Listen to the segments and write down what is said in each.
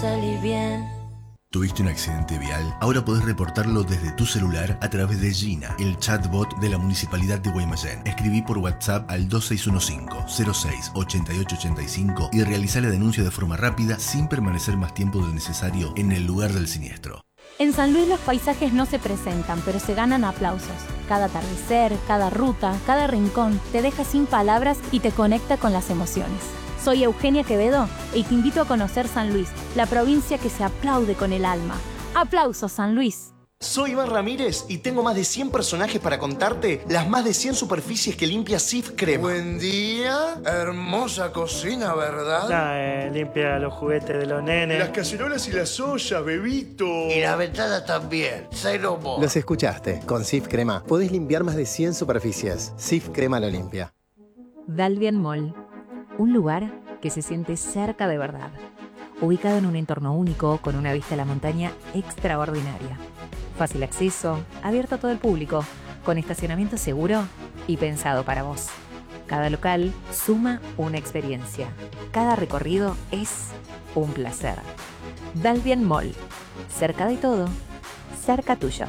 salir bien. ¿Tuviste un accidente vial? Ahora podés reportarlo desde tu celular a través de Gina, el chatbot de la Municipalidad de Guaymallén. Escribí por WhatsApp al 2615-06-8885 y realizá la denuncia de forma rápida sin permanecer más tiempo del necesario en el lugar del siniestro. En San Luis los paisajes no se presentan, pero se ganan aplausos. Cada atardecer, cada ruta, cada rincón te deja sin palabras y te conecta con las emociones. Soy Eugenia Quevedo y te invito a conocer San Luis, la provincia que se aplaude con el alma. ¡Aplausos, San Luis! Soy Iván Ramírez y tengo más de 100 personajes para contarte las más de 100 superficies que limpia Sif Crema. Buen día, hermosa cocina, ¿verdad? Limpia los juguetes de los nenes. Las cacerolas y las ollas, bebito. Y la ventana también, cero more. Los escuchaste, con Sif Crema podés limpiar más de 100 superficies. Sif Crema lo limpia. Dalvian Mall, un lugar que se siente cerca de verdad, ubicado en un entorno único con una vista a la montaña extraordinaria. Fácil acceso, abierto a todo el público, con estacionamiento seguro y pensado para vos. Cada local suma una experiencia. Cada recorrido es un placer. Dalvian Mall, cerca de todo, cerca tuyo.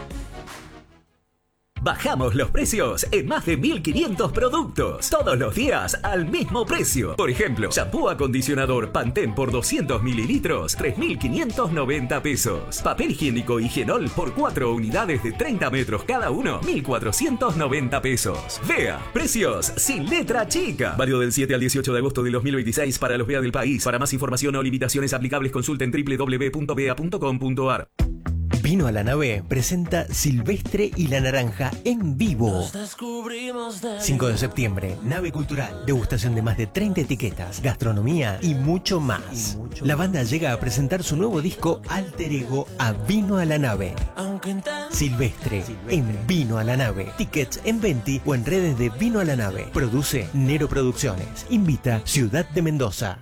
Bajamos los precios en más de 1.500 productos. Todos los días al mismo precio. Por ejemplo, shampoo acondicionador Pantene por 200 mililitros, 3.590 pesos. Papel higiénico Higienol por 4 unidades de 30 metros cada uno, 1.490 pesos. Vea, precios sin letra chica. Válido del 7 al 18 de agosto de 2026 para los VEA del país. Para más información o limitaciones aplicables consulten www.vea.com.ar. Vino a la Nave presenta Silvestre y la Naranja en vivo. 5 de septiembre, Nave Cultural, degustación de más de 30 etiquetas, gastronomía y mucho más. La banda llega a presentar su nuevo disco Alter Ego a Vino a la Nave. Silvestre en Vino a la Nave. Tickets en Venti o en redes de Vino a la Nave. Produce Nero Producciones. Invita Ciudad de Mendoza.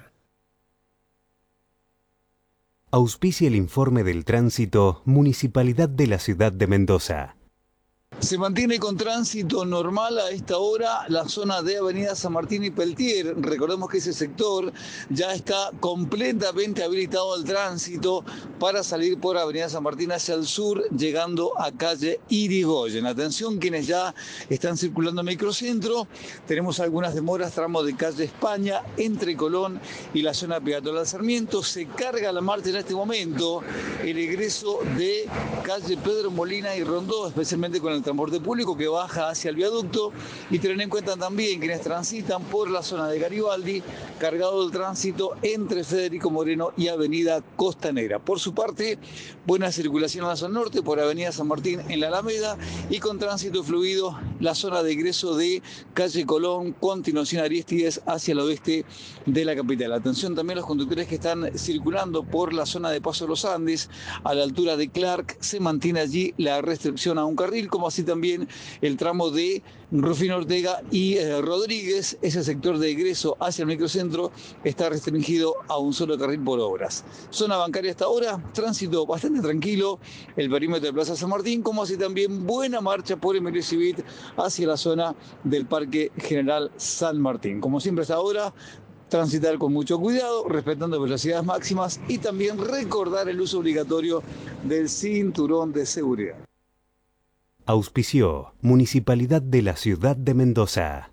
Auspicia el informe del tránsito Municipalidad de la Ciudad de Mendoza. Se mantiene con tránsito normal a esta hora la zona de Avenida San Martín y Peltier. Recordemos que ese sector ya está completamente habilitado al tránsito para salir por Avenida San Martín hacia el sur, llegando a calle Irigoyen. Atención quienes ya están circulando en Microcentro. Tenemos algunas demoras, tramo de calle España, entre Colón y la zona peatonal Sarmiento. Se carga la marcha en este momento el egreso de calle Pedro Molina y Rondó, especialmente con el transporte público que baja hacia el viaducto, y tener en cuenta también quienes transitan por la zona de Garibaldi, cargado el tránsito entre Federico Moreno y Avenida Costanera. Por su parte, buena circulación en la zona norte por Avenida San Martín en la Alameda y con tránsito fluido la zona de ingreso de calle Colón, continuación Arístides hacia el oeste de la capital. Atención también a los conductores que están circulando por la zona de Paso de los Andes, a la altura de Clark, se mantiene allí la restricción a un carril, como así también el tramo de Rufino Ortega y Rodríguez. Ese sector de egreso hacia el microcentro está restringido a un solo carril por obras. Zona bancaria hasta ahora, tránsito bastante tranquilo, el perímetro de Plaza San Martín, como así también buena marcha por Emilio Civit hacia la zona del Parque General San Martín. Como siempre hasta ahora, transitar con mucho cuidado, respetando velocidades máximas y también recordar el uso obligatorio del cinturón de seguridad. Auspició Municipalidad de la Ciudad de Mendoza.